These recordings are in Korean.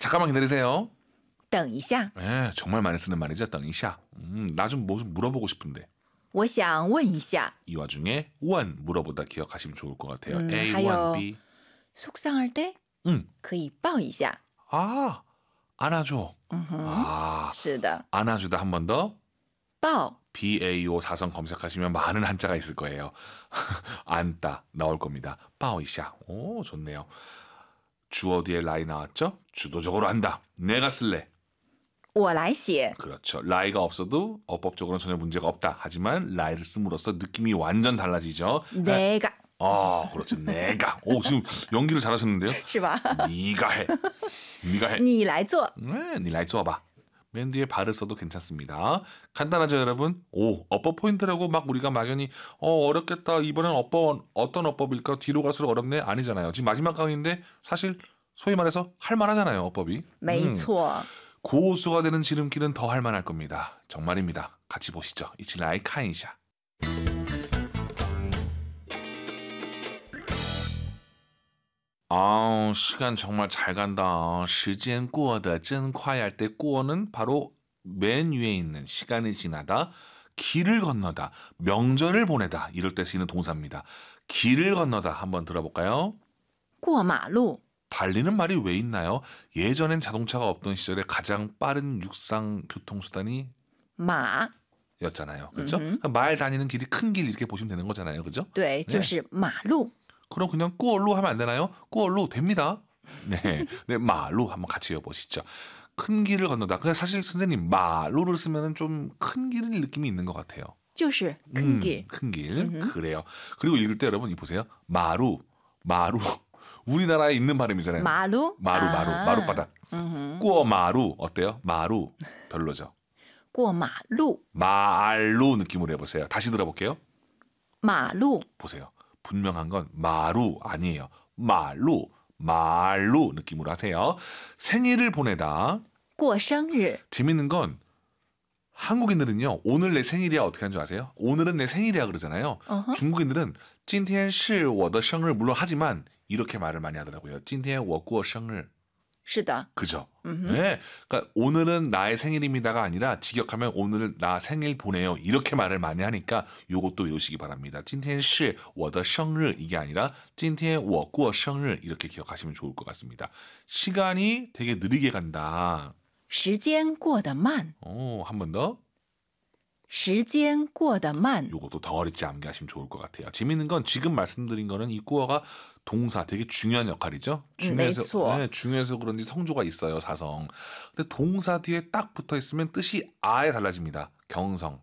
잠깐만 기다리세요. 等一下， 예, 정말 많이 쓰는 말이죠. 等一下. 나 좀 뭐 좀 물어보고 싶은데. 我想问一下， 이 와중에 원 물어보다 기억하시면 좋을 것 같아요. A, 还有 1, B. 속상할 때 可以抱一下。 아, 안아줘. 아, 是的， 안아주다 한 번 더. 抱 BAO 사성 검색하시면 많은 한자가 있을 거예요. 안다 나올 겁니다. 抱一下. 오, 좋네요. 주어 뒤에 라이 나왔죠? 주도적으로 한다. 내가 쓸래. 我来写， 그렇죠. 라이가 없어도 어법적으로는 전혀 문제가 없다. 하지만 라이를 씀으로써 느낌이 완전 달라지죠. 내가 그렇죠. 내가. 오, 지금 연기를 잘하셨는데요. 是吧？ 네가 해. 네가 해. 你来做， 네, 네 라이 써봐. 맨 뒤에 발을 써도 괜찮습니다. 간단하죠, 여러분? 오, 어법 포인트라고 막 우리가 막연히 어렵겠다. 이번엔 어떤 어법일까? 뒤로 갈수록 어렵네. 아니잖아요. 지금 마지막 강의인데 사실 소위 말해서 할 만하잖아요, 어법이. 没错。 고수가 되는 지름길은 더 할 만할 겁니다. 정말입니다. 같이 보시죠. 이치라이 카인샤. 시간 정말 잘 간다. 时间过得真快 할 때 过는 바로 맨 위에 있는 시간이 지나다, 길을 건너다, 명절을 보내다 이럴 때 쓰이는 동사입니다. 길을 건너다 한번 들어볼까요? 过马路， 달리는 말이 왜 있나요? 예전엔 자동차가 없던 시절에 가장 빠른 육상 교통수단이 马， 였잖아요. 그렇죠? 그러니까 말 다니는 길이 큰 길 이렇게 보시면 되는 거잖아요. 그렇죠? 对，就是马路。 그럼 그냥 꾸얼루 하면 안 되나요? 꾸얼루 됩니다. 네, 네, 마루 한번 같이 해보시죠. 큰 길을 건너다. 근데 사실 선생님 마루를 쓰면은 좀 큰 길을 느낌이 있는 것 같아요. 就是큰 길. 큰 길. 그래요. 그리고 읽을 때 여러분 이 보세요. 마루. 우리나라에 있는 발음이잖아요. 마루? 마루바닥. 꾸어 마루 어때요? 마루 별로죠. 过马路， 말루 느낌으로 해보세요. 다시 들어볼게요. 马路， 보세요. 분명한 건 마루 아니에요. 말루 느낌으로 하세요. 생일을 보내다. 过生日， 재밌는 건 한국인들은요. 오늘 내 생일이야 어떻게 하는 줄 아세요? 오늘은 내 생일이야 그러잖아요. 중국인들은 今天是我的生日 물론 하지만 이렇게 말을 많이 하더라고요. 今天我过生日. 是的， 그죠? 네. 그러니까 오늘은 나의 생일입니다가 아니라 직역하면 오늘 나 생일 보내요. 이렇게 말을 많이 하니까 요것도 외우시기 바랍니다. 今天是我的生日 이게 아니라 今天我过生日 이렇게 기억하시면 좋을 것 같습니다. 시간이 되게 느리게 간다. 时间过得慢， 한 번 더. 时间过得慢， 요것도 덩어리째 암기하시면 좋을 것 같아요. 재밌는 건 지금 말씀드린 거는 이 꾸어가 동사 되게 중요한 역할이죠. 중요해서 그런지 성조가 있어요. 사성. 근데 동사 뒤에 딱 붙어 있으면 뜻이 아예 달라집니다. 경성.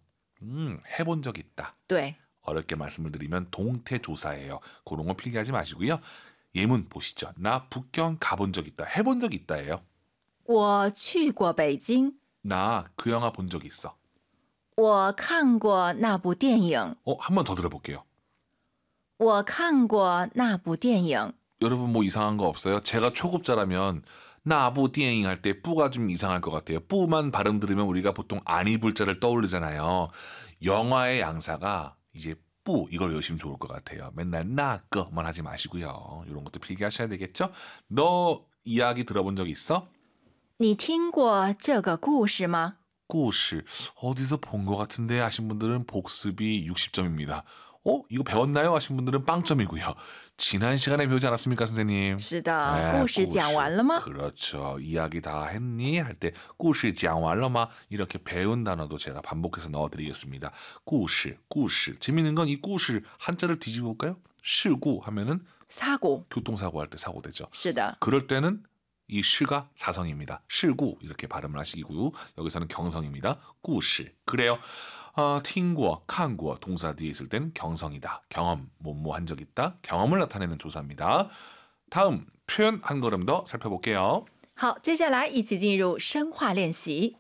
해본 적 있다. 对， 어렵게 말씀을 드리면 동태조사예요. 그런 거 필기하지 마시고요. 예문 보시죠. 나 북경 가본 적 있다. 해본 적 있다예요. 我去过北京， 나 그 영화 본 적 있어. 我看过那部电影， 한 번 더 들어볼게요. 我看过那部电影， 여러분 뭐 이상한 거 없어요? 제가 초급자라면 나부 띠잉 할 때 뿌가 좀 이상할 것 같아요. 뿌만 발음 들으면 우리가 보통 아니불자를 떠올리잖아요. 영화의 양사가 이제 뿌 이걸 외우시면 좋을 것 같아요. 맨날 나꺼만 하지 마시고요. 이런 것도 필기하셔야 되겠죠? 너 이야기 들어본 적 있어? 你听过这个故事吗？ 故事 어디서 본 것 같은데 하신 분들은 복습이 60점입니다. 이거 배웠나요? 하신 분들은 빵점이고요. 지난 시간에 배우지 않았습니까, 선생님? 是的，故事讲完了吗？ 그렇죠. 이야기 다 했니? 할 때 故事讲完了吗? 이렇게 배운 단어도 제가 반복해서 넣어드리겠습니다. 故事. 재밌는 건 이 故事 한자를 뒤집어 볼까요? 事故 하면은 사고. 교통사고 할 때 사고 되죠. 是的， 그럴 때는 이 시가 사성입니다. 실구 이렇게 발음을 하시고요. 여기서는 경성입니다. 故事. 그래요. 听过, 看过 동사 뒤에 있을 때는 경성이다. 경험, 뭐뭐 한 적 있다. 경험을 나타내는 조사입니다. 다음 표현 한 걸음 더 살펴볼게요. 好，接下来一起进入深化练习。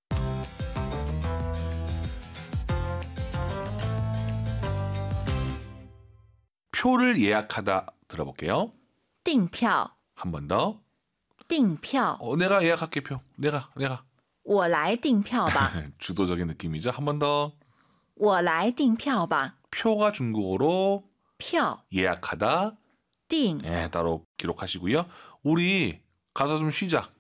표를 예약하다 들어볼게요. 订票， 한 번 더. 订票， 내가 예약할게 표. 내가. 我来订票吧， 주도적인 느낌이죠. 한 번 더. 我来订票吧， 표가 중국어로 票 예약하다. 订 따로 기록하시고요. 우리 가서 좀 쉬자.